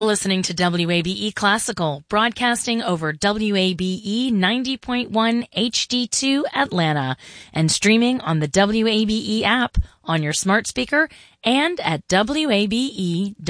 Listening to WABE Classical, broadcasting over WABE 90.1 HD2 Atlanta, and streaming on the WABE app on your smart speaker and at WABE.org.